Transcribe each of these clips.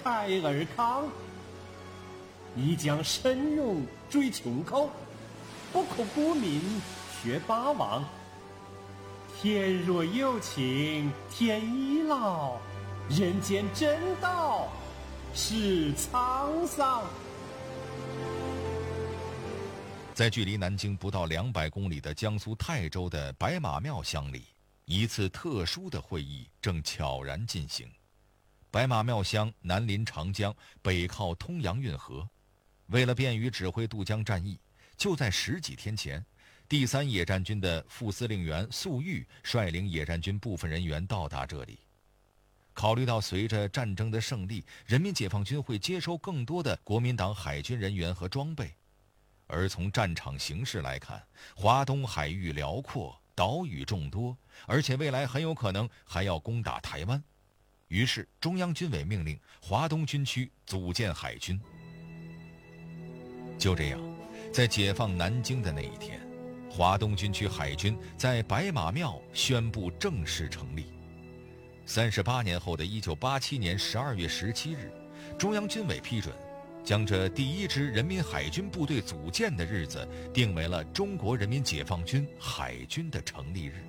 开尔康。一将深勇追穷寇，不可顾民学八王。天若有情天亦老，人间正道是沧桑。 在距离南京不到200公里的江苏泰州的白马庙乡里，一次特殊的会议正悄然进行。白马庙乡南临长江，北靠通阳运河，为了便于指挥渡江战役，就在10几天前，第3野战军的副司令员粟裕率领野战军部分人员到达这里。考虑到随着战争的胜利，人民解放军会接收更多的国民党海军人员和装备，而从战场形势来看，华东海域辽阔，岛屿众多，而且未来很有可能还要攻打台湾。于是中央军委命令华东军区组建海军。就这样，在解放南京的那一天，华东军区海军在白马庙宣布正式成立。38年后的1987年12月17日，中央军委批准，将这第1支人民海军部队组建的日子定为了中国人民解放军海军的成立日。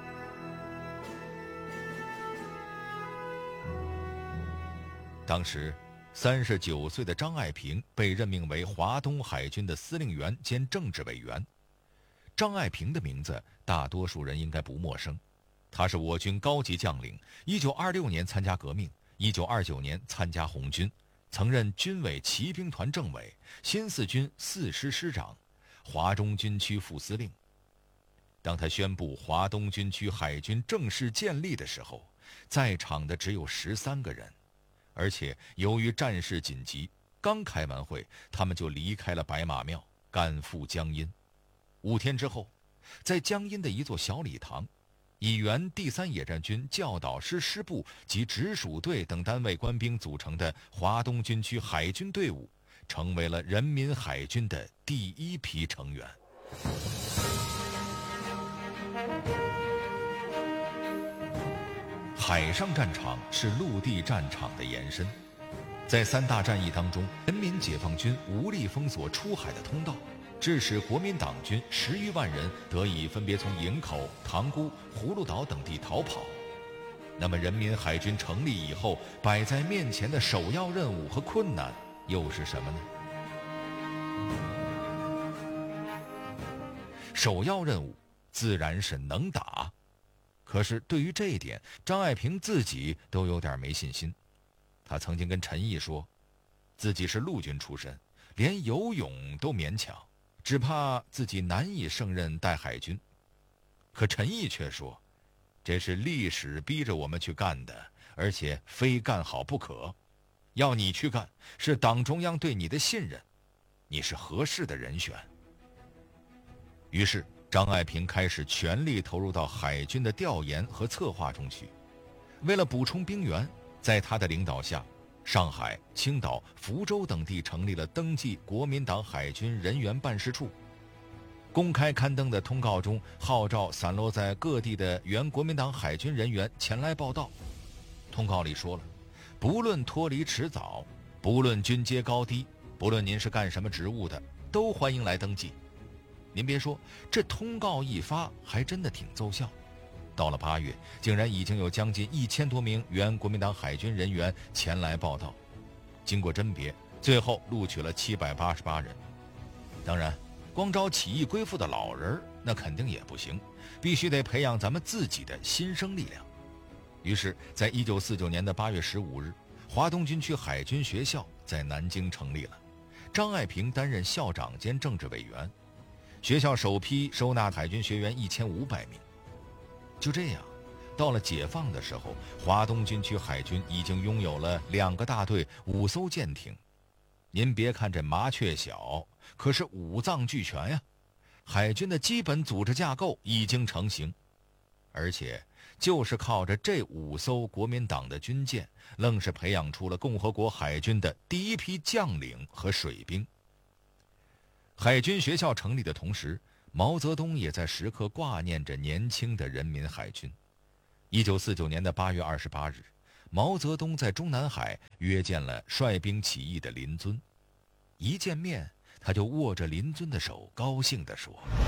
当时39岁的张爱萍被任命为华东海军的司令员兼政治委员。张爱萍的名字大多数人应该不陌生，他是我军高级将领，1926年参加革命，1929年参加红军，曾任军委骑兵团政委、新四军4师师长、华中军区副司令。当他宣布华东军区海军正式建立的时候，在场的只有13个人，而且由于战事紧急，刚开完会，他们就离开了白马庙，赶赴江阴。5天之后，在江阴的一座小礼堂，以原第3野战军教导师师部及直属队等单位官兵组成的华东军区海军队伍，成为了人民海军的第1批成员。海上战场是陆地战场的延伸，在3大战役当中，人民解放军无力封锁出海的通道，致使国民党军10余万人得以分别从营口、塘沽、葫芦岛等地逃跑。那么人民海军成立以后，摆在面前的首要任务和困难又是什么呢？首要任务自然是能打，可是对于这一点，张爱萍自己都有点没信心。他曾经跟陈毅说，自己是陆军出身，连游泳都勉强，只怕自己难以胜任带海军。可陈毅却说，这是历史逼着我们去干的，而且非干好不可。要你去干，是党中央对你的信任，你是合适的人选。于是张爱萍开始全力投入到海军的调研和策划中去。为了补充兵员，在他的领导下，上海、青岛、福州等地成立了登记国民党海军人员办事处。公开刊登的通告中号召散落在各地的原国民党海军人员前来报到。通告里说了，不论脱离迟早，不论军阶高低，不论您是干什么职务的，都欢迎来登记。您别说，这通告一发还真的挺奏效。到了8月，竟然已经有将近1000多名原国民党海军人员前来报到。经过甄别，最后录取了788人。当然，光招起义归附的老人那肯定也不行，必须得培养咱们自己的新生力量。于是在1949年的8月15日，华东军区海军学校在南京成立了，张爱萍担任校长兼政治委员。学校首批收纳海军学员1500名。就这样，到了解放的时候，华东军区海军已经拥有了2个大队、5艘舰艇。您别看这麻雀小，可是五脏俱全呀。海军的基本组织架构已经成型，而且就是靠着这5艘国民党的军舰，愣是培养出了共和国海军的第1批将领和水兵。海军学校成立的同时，毛泽东也在时刻挂念着年轻的人民海军。1949年的8月28日， 毛泽东在中南海约见了率兵起义的林遵。一见面，他就握着林遵的手，高兴地说：“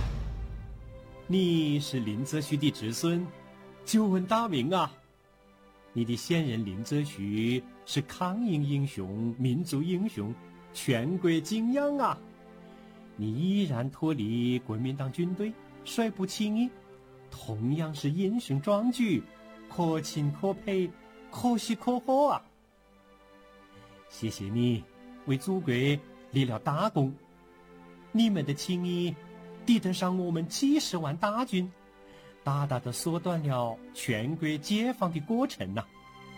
你是林则徐的侄孙，久闻大名啊！你的先人林则徐是抗英英雄、民族英雄，全国敬仰啊！你依然脱离国民党军队，率部起义，同样是英雄壮举，可钦可佩，可喜可贺啊！谢谢你为祖国立了大功，你们的起义抵得上我们几十万大军，大大的缩短了全国解放的过程呐。”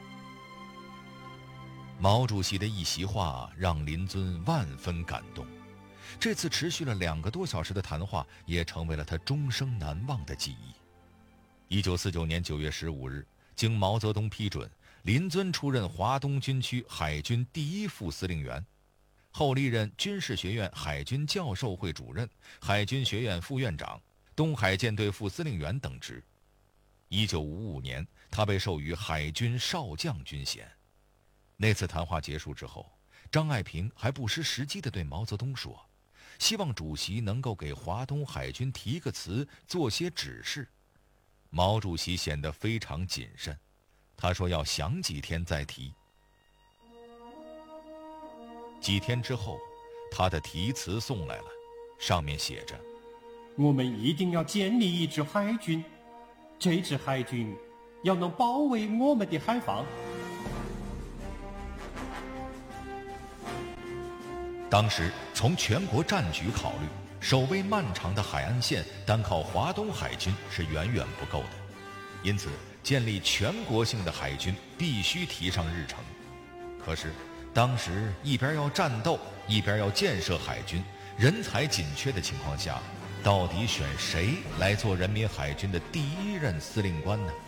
毛主席的一席话让林遵万分感动，这次持续了2个多小时的谈话也成为了他终生难忘的记忆。1949年9月15日，经毛泽东批准，林遵出任华东军区海军第1副司令员，后历任军事学院海军教授会主任、海军学院副院长、东海舰队副司令员等职。1955年，他被授予海军少将军衔。那次谈话结束之后，张爱萍还不失时机地对毛泽东说，希望主席能够给华东海军提个词，做些指示。毛主席显得非常谨慎，他说要想几天再提。几天之后，他的题词送来了，上面写着：“ 我们一定要建立一支海军，这支海军要能保卫我们的海防。” 当时从全国战局考虑，守卫漫长的海岸线单靠华东海军是远远不够的，因此建立全国性的海军必须提上日程。可是当时一边要战斗，一边要建设海军，人才紧缺的情况下，到底选谁来做人民海军的第1任司令官呢？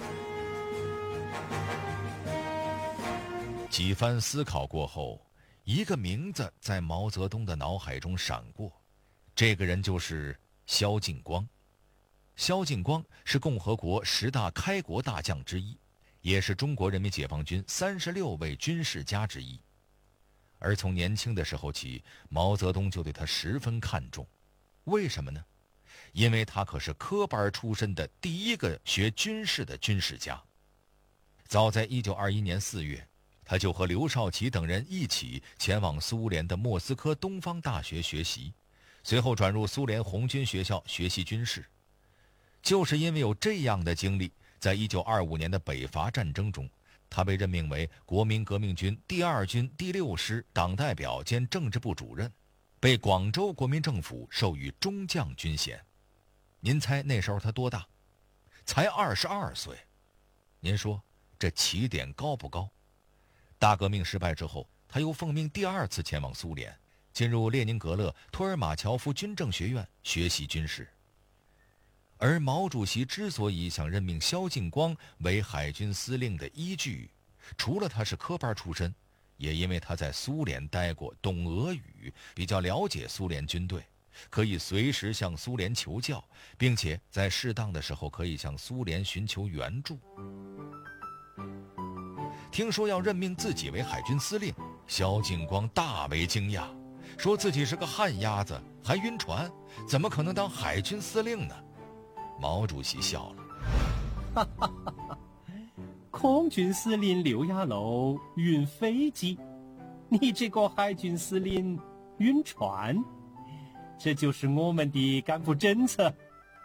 几番思考过后，一个名字在毛泽东的脑海中闪过，这个人就是萧劲光。萧劲光是共和国10大开国大将之一，也是中国人民解放军36位军事家之一。而从年轻的时候起，毛泽东就对他十分看重。为什么呢？因为他可是科班出身的第1个学军事的军事家。早在1921年4月，他就和刘少奇等人一起前往苏联的莫斯科东方大学学习，随后转入苏联红军学校学习军事。就是因为有这样的经历，在1925年的北伐战争中，他被任命为国民革命军第2军第6师党代表兼政治部主任，被广州国民政府授予中将军衔。您猜那时候他多大？才22岁。您说这起点高不高？大革命失败之后，他又奉命第2次前往苏联，进入列宁格勒托尔马乔夫军政学院学习军事。而毛主席之所以想任命萧劲光为海军司令的依据，除了他是科班出身，也因为他在苏联待过，懂俄语，比较了解苏联军队，可以随时向苏联求教，并且在适当的时候可以向苏联寻求援助。听说要任命自己为海军司令，萧劲光大为惊讶，说自己是个旱鸭子，还晕船，怎么可能当海军司令呢？毛主席笑了， 哈哈哈哈，空军司令刘亚楼晕飞机，你这个海军司令晕船，这就是我们的干部政策。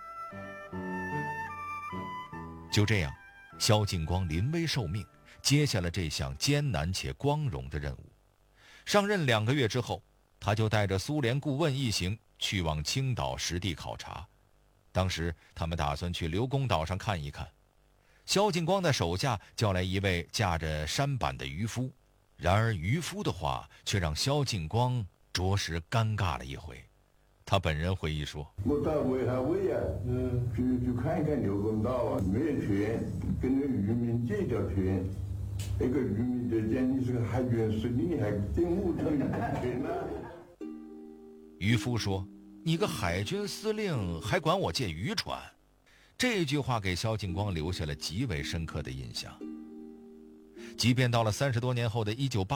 就这样，萧劲光临危受命，接下了这项艰难且光荣的任务。上任2个月之后，他就带着苏联顾问一行去往青岛实地考察。当时他们打算去刘公岛上看一看。萧劲光的手下叫来一位驾着舢板的渔夫，然而渔夫的话却让萧劲光着实尴尬了一回。他本人回忆说：“ 我到威海卫啊，去看一看刘公岛啊，没有权，跟那渔民借条权，那个渔民就讲你是个海军司令，你还顶我头权呢。” 渔夫说：“你个海军司令还管我借渔船？”这句话给萧劲光留下了极为深刻的印象。 即便到了30多年后的1988